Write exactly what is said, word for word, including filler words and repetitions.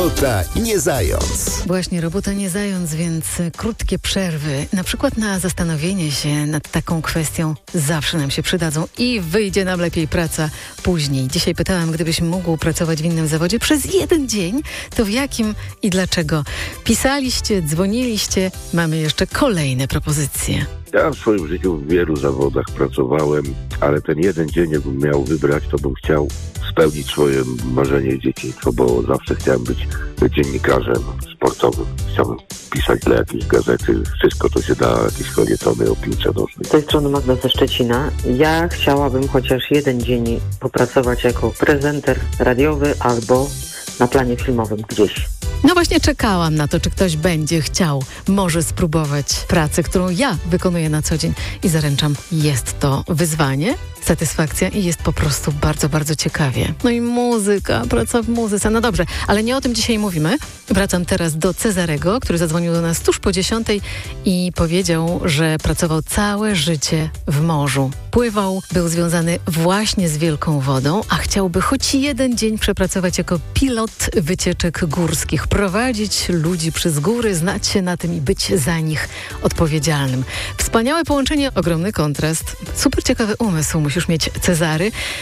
Robota nie zając. Właśnie, robota nie zając, więc krótkie przerwy, na przykład na zastanowienie się nad taką kwestią, zawsze nam się przydadzą i wyjdzie nam lepiej praca później. Dzisiaj pytałam, gdybyś mógł pracować w innym zawodzie przez jeden dzień, to w jakim i dlaczego? Pisaliście, dzwoniliście, mamy jeszcze kolejne propozycje. Ja w swoim życiu w wielu zawodach pracowałem, ale ten jeden dzień, jakbym miał wybrać, to bym chciał spełnić swoje marzenie dzieciństwo, bo zawsze chciałem być dziennikarzem sportowym. Chciałem pisać dla jakiejś gazety. Wszystko to się da, jakieś felietony o piłce nożnej. Z tej strony Magda ze Szczecina. Ja chciałabym chociaż jeden dzień popracować jako prezenter radiowy albo na planie filmowym gdzieś. No właśnie czekałam na to, czy ktoś będzie chciał, może spróbować pracy, którą ja wykonuję na co dzień i zaręczam, jest to wyzwanie, satysfakcja i jest po prostu bardzo, bardzo ciekawie. No i muzyka, praca w muzyce, no dobrze, ale nie o tym dzisiaj mówimy. Wracam teraz do Cezarego, który zadzwonił do nas tuż po dziesiątej i powiedział, że pracował całe życie w morzu. Pływał, był związany właśnie z wielką wodą, a chciałby choć jeden dzień przepracować jako pilot wycieczek górskich, prowadzić ludzi przez góry, znać się na tym i być za nich odpowiedzialnym. Wspaniałe połączenie, ogromny kontrast, super ciekawy umysł musisz mieć, Cezary.